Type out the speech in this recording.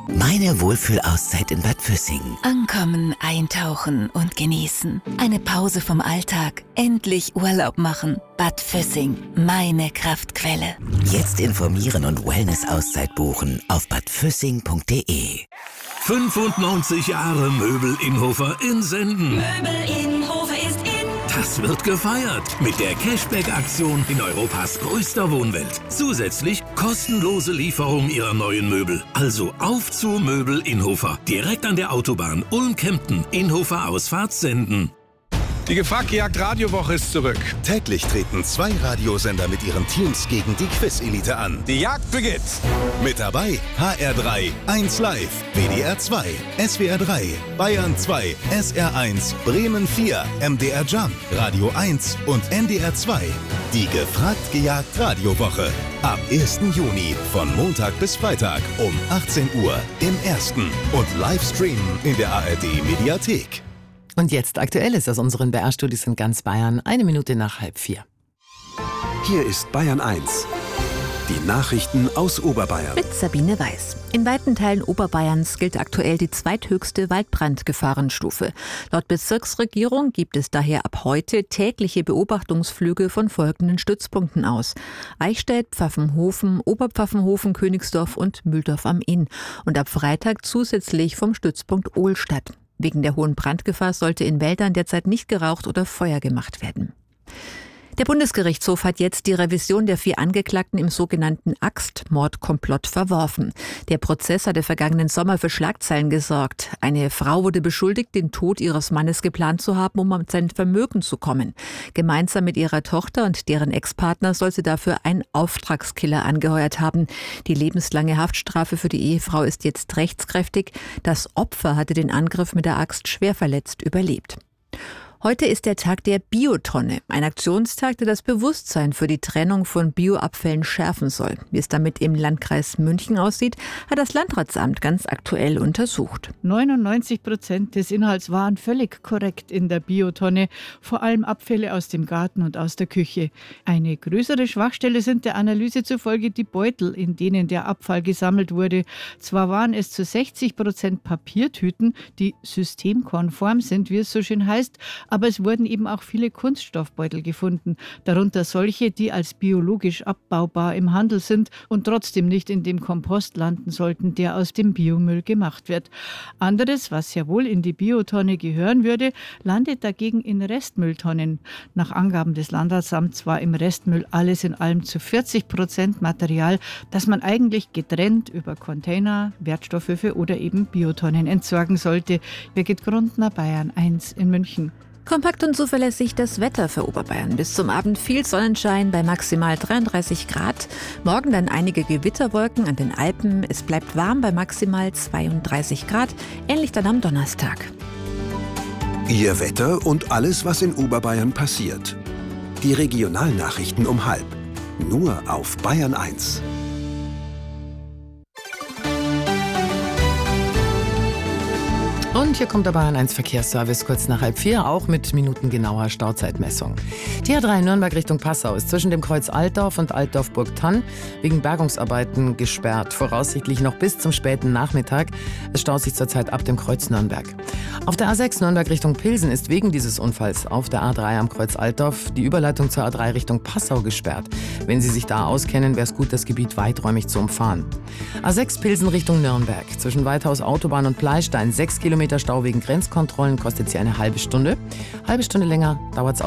Meine Wohlfühlauszeit in Bad Füssing. Ankommen, eintauchen und genießen. Eine Pause vom Alltag. Endlich Urlaub machen. Bad Füssing, meine Kraftquelle. Jetzt informieren und Wellness-Auszeit buchen auf badfüssing.de. 95 Jahre Möbel Innhofer in Senden. Möbel Innhofer ist in. Das wird gefeiert mit der Cashback-Aktion in Europas größter Wohnwelt. Zusätzlich kostenlose Lieferung Ihrer neuen Möbel. Also auf zu Möbel Innhofer. Direkt an der Autobahn Ulm-Kempten. Innhofer Ausfahrt Senden. Die Gefragt-Gejagt-Radiowoche ist zurück. Täglich treten 2 Radiosender mit ihren Teams gegen die Quiz-Elite an. Die Jagd beginnt. Mit dabei HR3, 1 Live, WDR 2, SWR 3, Bayern 2, SR 1, Bremen 4, MDR Jump, Radio 1 und NDR 2. Die Gefragt-Gejagt-Radiowoche. Ab 1. Juni von Montag bis Freitag um 18 Uhr im Ersten und Livestreamen in der ARD-Mediathek. Und jetzt Aktuelles aus unseren BR-Studios in ganz Bayern, 1 Minute nach 3:30. Hier ist Bayern 1. Die Nachrichten aus Oberbayern. Mit Sabine Weiß. In weiten Teilen Oberbayerns gilt aktuell die zweithöchste Waldbrandgefahrenstufe. Laut Bezirksregierung gibt es daher ab heute tägliche Beobachtungsflüge von folgenden Stützpunkten aus: Eichstätt, Pfaffenhofen, Oberpfaffenhofen, Königsdorf und Mühldorf am Inn. Und ab Freitag zusätzlich vom Stützpunkt Ohlstadt. Wegen der hohen Brandgefahr sollte in Wäldern derzeit nicht geraucht oder Feuer gemacht werden. Der Bundesgerichtshof hat jetzt die Revision der 4 Angeklagten im sogenannten Axtmordkomplott verworfen. Der Prozess hatte vergangenen Sommer für Schlagzeilen gesorgt. Eine Frau wurde beschuldigt, den Tod ihres Mannes geplant zu haben, um an sein Vermögen zu kommen. Gemeinsam mit ihrer Tochter und deren Ex-Partner soll sie dafür einen Auftragskiller angeheuert haben. Die lebenslange Haftstrafe für die Ehefrau ist jetzt rechtskräftig. Das Opfer hatte den Angriff mit der Axt schwer verletzt überlebt. Heute ist der Tag der Biotonne, ein Aktionstag, der das Bewusstsein für die Trennung von Bioabfällen schärfen soll. Wie es damit im Landkreis München aussieht, hat das Landratsamt ganz aktuell untersucht. 99% des Inhalts waren völlig korrekt in der Biotonne, vor allem Abfälle aus dem Garten und aus der Küche. Eine größere Schwachstelle sind der Analyse zufolge die Beutel, in denen der Abfall gesammelt wurde. Zwar waren es zu 60% Papiertüten, die systemkonform sind, wie es so schön heißt, aber es wurden eben auch viele Kunststoffbeutel gefunden, darunter solche, die als biologisch abbaubar im Handel sind und trotzdem nicht in dem Kompost landen sollten, der aus dem Biomüll gemacht wird. Anderes, was ja wohl in die Biotonne gehören würde, landet dagegen in Restmülltonnen. Nach Angaben des Landratsamts war im Restmüll alles in allem zu 40% Material, das man eigentlich getrennt über Container, Wertstoffhöfe oder eben Biotonnen entsorgen sollte. Birgit Grundner, Bayern 1 in München. Kompakt und zuverlässig das Wetter für Oberbayern. Bis zum Abend viel Sonnenschein bei maximal 33 Grad. Morgen dann einige Gewitterwolken an den Alpen. Es bleibt warm bei maximal 32 Grad. Ähnlich dann am Donnerstag. Ihr Wetter und alles, was in Oberbayern passiert. Die Regionalnachrichten um 12:30. Nur auf Bayern 1. Und hier kommt der Bayern 1 Verkehrsservice kurz nach 3:30, auch mit minutengenauer Stauzeitmessung. Die A3 Nürnberg Richtung Passau ist zwischen dem Kreuz Altdorf und Altdorf-Burgthann wegen Bergungsarbeiten gesperrt, voraussichtlich noch bis zum späten Nachmittag. Es staut sich zurzeit ab dem Kreuz Nürnberg. Auf der A6 Nürnberg Richtung Pilsen ist wegen dieses Unfalls auf der A3 am Kreuz Altdorf die Überleitung zur A3 Richtung Passau gesperrt. Wenn Sie sich da auskennen, wäre es gut, das Gebiet weiträumig zu umfahren. A6 Pilsen Richtung Nürnberg. Zwischen Weithaus Autobahn und Pleistein 6 Kilometer Stau wegen Grenzkontrollen, kostet sie eine halbe Stunde. Halbe Stunde länger dauert es